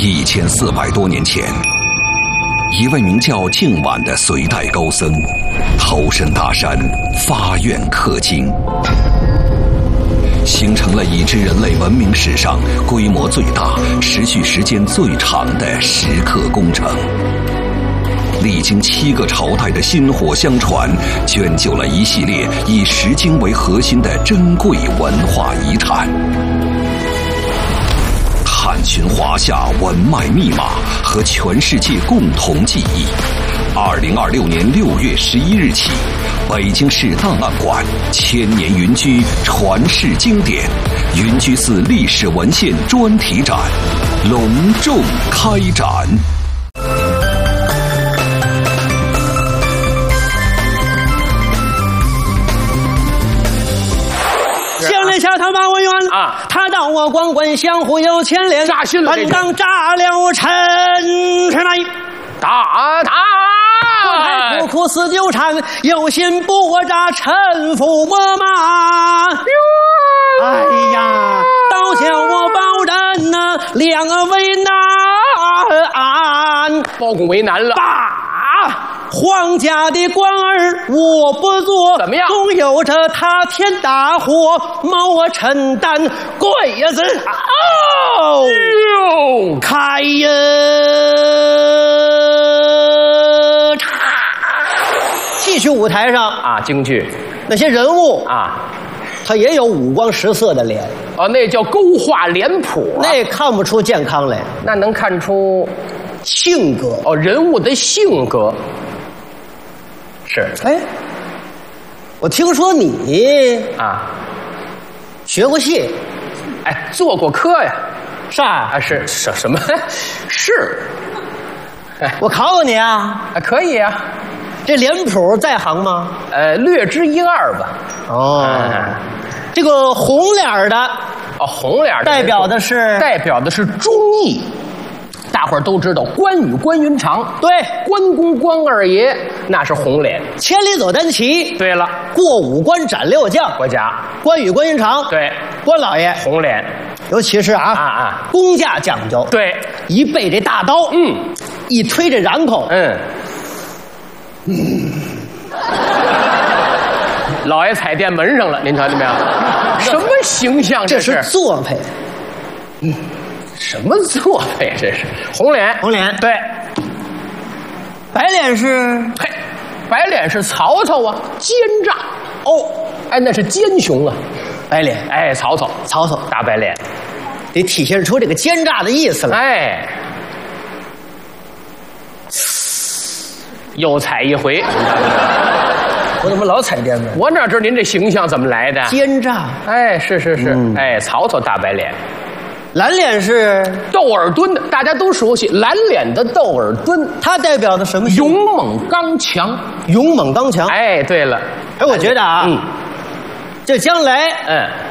1400多年前，一位名叫净晚的隋代高僧，投身大山，发愿刻经，形成了已知人类文明史上规模最大、持续时间最长的石刻工程。历经7个朝代的薪火相传，卷就了一系列以石经为核心的珍贵文化遗产。探寻华夏文脉密码，和全世界共同记忆。2026年6月11日起，北京市档案馆千年云居传世经典云居寺历史文献专题展隆重开展。 下他马文渊啊，他当我光棍相互有牵连， 扎心了， 本当炸了陈什么？ 打他！ 苦苦思纠缠，有心不我扎陈父魔马。哎呀，倒叫我保人呐，两个为难， 包公为难了。 皇家的官儿我不做， 怎么样？ 总有着他天大祸，冒我承担贵呀子哦，开呀！戏曲舞台上啊，京剧那些人物啊， 他也有五光十色的脸哦，那叫勾画脸谱、啊， 那看不出健康来， 那能看出性格哦，人物的性格。是， 哎，我听说你啊学过戏， 哎，做过科呀？ 是啊，是什么？是， 哎，我考考你啊， 可以啊。 这脸谱在行吗？ 略知一二吧。 哦，这个红脸的， 哦，红脸的代表的是忠义。大伙儿都知道关羽关云长， 对， 关公关二爷那是红脸， 千里走单骑。 对了， 过五关斩六将， 国家关羽关云长， 对， 关老爷红脸， 尤其是公家讲究， 对， 一背这大刀，一推这髯口， 老爷踩电门上了，您瞧见没有？什么形象？ 这是作配。 什么作配？这是红脸， 红脸对， 白脸是嘿，白脸是曹操啊，奸诈哦，哎，那是奸雄啊， 白脸， 哎，曹操大白脸， 得体现出这个奸诈的意思了， 哎，又踩一回， 我怎么老踩电门？ 我哪知道您这形象怎么来的？ 奸诈， 哎，是，哎，曹操大白脸。 蓝脸是窦尔敦的，大家都熟悉。蓝脸的窦尔敦， 他代表的什么？ 勇猛刚强， 勇猛刚强。 哎，对了， 哎，我觉得这将来